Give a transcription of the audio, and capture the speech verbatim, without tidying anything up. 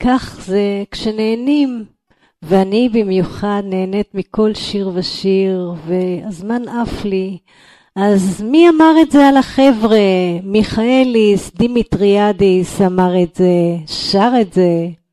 כך זה כשנהנים, ואני במיוחד נהנית מכל שיר ושיר, והזמן עף לי. אז מי אמר את זה על החבר'ה? מיכאליס, דימיטריאדיס אמר את זה, שר את זה.